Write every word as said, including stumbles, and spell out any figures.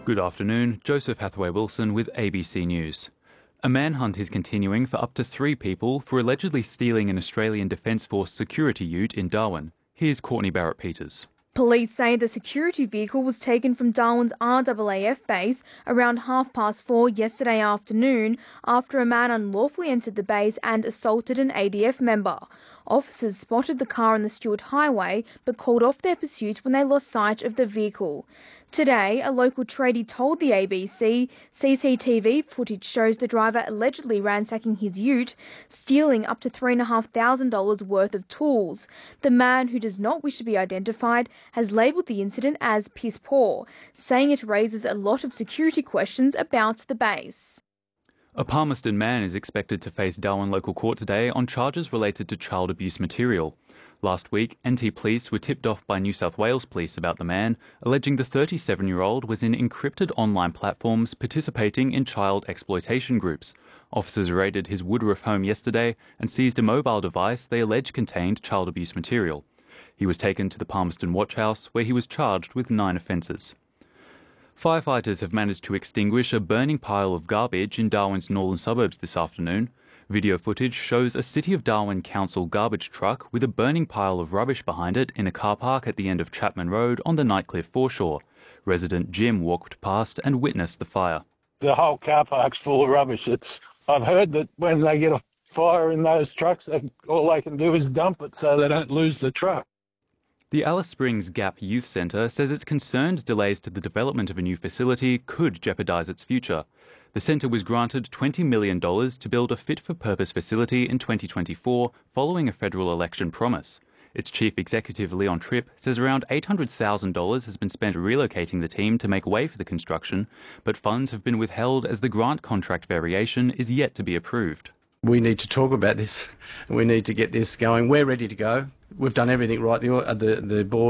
Good afternoon, Joseph Hathaway-Wilson with A B C News. A manhunt is continuing for up to three people for allegedly stealing an Australian Defence Force security ute in Darwin. Here's Courtney Barrett-Peters. Police say the security vehicle was taken from Darwin's R A A F base around half past four yesterday afternoon after a man unlawfully entered the base and assaulted an A D F member. Officers spotted the car on the Stuart Highway but called off their pursuit when they lost sight of the vehicle. Today, a local tradie told the A B C C C T V footage shows the driver allegedly ransacking his ute, stealing up to three thousand five hundred dollars worth of tools. The man, who does not wish to be identified, has labelled the incident as piss poor, saying it raises a lot of security questions about the base. A Palmerston man is expected to face Darwin local court today on charges related to child abuse material. Last week, N T Police were tipped off by New South Wales Police about the man, alleging the thirty-seven-year-old was in encrypted online platforms participating in child exploitation groups. Officers raided his Woodruff home yesterday and seized a mobile device they allege contained child abuse material. He was taken to the Palmerston Watch House, where he was charged with nine offences. Firefighters have managed to extinguish a burning pile of garbage in Darwin's northern suburbs this afternoon. Video footage shows a City of Darwin Council garbage truck with a burning pile of rubbish behind it in a car park at the end of Chapman Road on the Nightcliff foreshore. Resident Jim walked past and witnessed the fire. The whole car park's full of rubbish. It's, I've heard that when they get a fire in those trucks, they, all they can do is dump it so they don't lose the truck. The Alice Springs Gap Youth Centre says it's concerned delays to the development of a new facility could jeopardise its future. The centre was granted twenty million dollars to build a fit-for-purpose facility in twenty twenty-four following a federal election promise. Its chief executive, Leon Tripp, says around eight hundred thousand dollars has been spent relocating the team to make way for the construction, but funds have been withheld as the grant contract variation is yet to be approved. We need to talk about this. We need to get this going. We're ready to go. We've done everything right. The, the, the board